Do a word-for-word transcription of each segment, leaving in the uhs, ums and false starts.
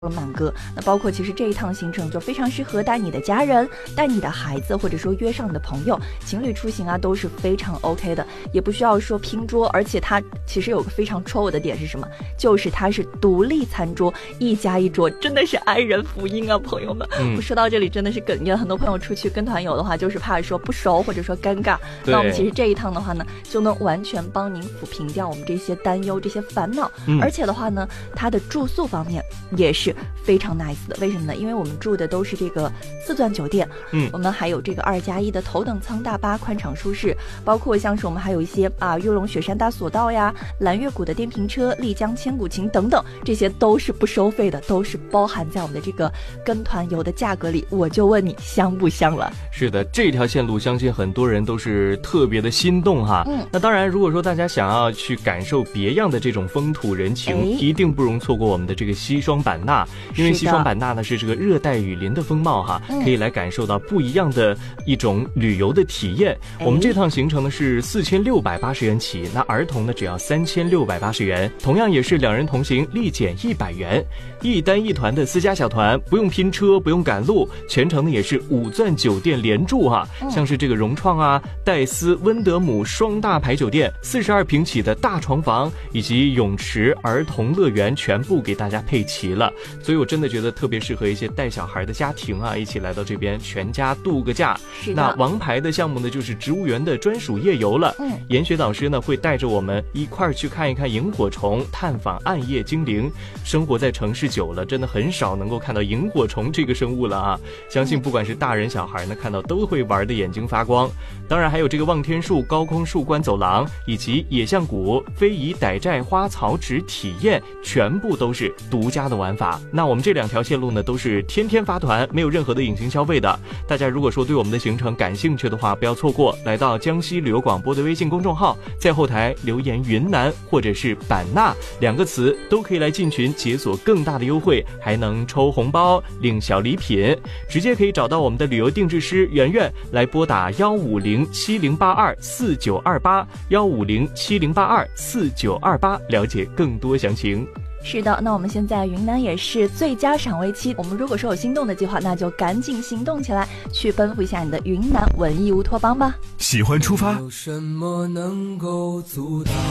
满哥，那包括其实这一趟行程就非常适合带你的家人、带你的孩子，或者说约上你的朋友，情侣出行啊都是非常 OK 的，也不需要说拼桌。而且它其实有个非常戳我的点是什么？就是它是独立餐桌，一家一桌，真的是爱人福音啊，朋友们。嗯、我说到这里真的是哽咽。很多朋友出去跟团游的话，就是怕说不熟或者说尴尬。那我们其实这一趟的话呢，就能完全帮您抚平掉我们这些担忧、这些烦恼。嗯、而且的话呢，它的住宿方面也是非常 nice 的。为什么呢？因为我们住的都是这个四钻酒店，嗯，我们还有这个二加一的头等舱大巴，宽敞舒适，包括像是我们还有一些啊玉龙雪山大索道呀、蓝月谷的电瓶车、丽江千古情等等，这些都是不收费的，都是包含在我们的这个跟团游的价格里。我就问你香不香了？ 是的，这条线路相信很多人都是特别的心动哈。嗯，那当然，如果说大家想要去感受别样的这种风土人情，哎、一定不容错过我们的这个西双版纳。因为西双版纳呢是这个热带雨林的风貌哈，可以来感受到不一样的一种旅游的体验。我们这趟行程呢是四千六百八十元起，那儿童呢只要三千六百八十元，同样也是两人同行立减一百元，一单一团的私家小团，不用拼车，不用赶路，全程呢也是五钻酒店连住哈，像是这个融创啊、戴斯、温德姆双大牌酒店，四十二平起的大床房以及泳池、儿童乐园全部给大家配齐了。所以我真的觉得特别适合一些带小孩的家庭啊，一起来到这边全家度个假。那王牌的项目呢就是植物园的专属夜游了。嗯，研学导师呢会带着我们一块儿去看一看萤火虫，探访暗夜精灵。生活在城市久了，真的很少能够看到萤火虫这个生物了啊，相信不管是大人小孩呢，看到都会玩的眼睛发光。当然还有这个望天树高空树观走廊，以及野象谷、非遗傣寨花草纸体验，全部都是独家的玩法。那我们这两条线路呢都是天天发团，没有任何的隐形消费的。大家如果说对我们的行程感兴趣的话，不要错过，来到江西旅游广播的微信公众号，在后台留言云南或者是版纳两个词，都可以来进群解锁更大的优惠，还能抽红包领小礼品。直接可以找到我们的旅游定制师圆圆，来拨打幺五零七零八二四九二八幺五零七零八二四九二八，了解更多详情。 是的，那我们现在云南也是最佳赏味期，我们如果说有心动的计划，那就赶紧行动起来，去奔赴一下你的云南文艺乌托邦吧。 喜欢出发， 有什么能够阻挡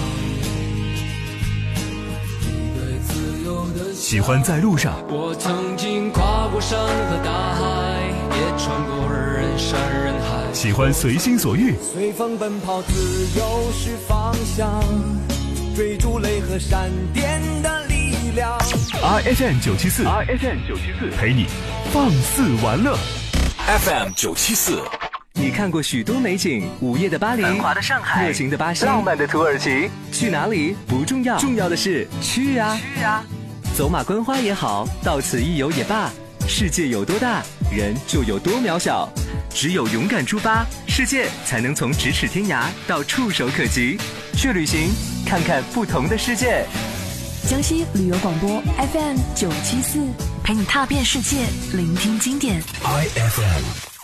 你对自由的喜欢在路上， 我曾经跨过山和大海，也穿过人山人海， 喜欢随心所欲， 随风奔跑，自由是方向，追逐雷和闪电的力量。 R F M 九七四 R F M 九七四陪你放肆玩乐。 F M 九七四， 你看过许多美景，午夜的巴黎， 繁华的上海， 热情的巴西， 浪漫的土耳其， 去哪里不重要，重要的是去啊去啊！ 走马观花也好，到此一游也罢，世界有多大，人就有多渺小。只有勇敢出发，世界才能从咫尺天涯到触手可及。去旅行，看看不同的世界。 江西旅游广播 F M 九七四，陪你踏遍世界，聆听经典。 I F M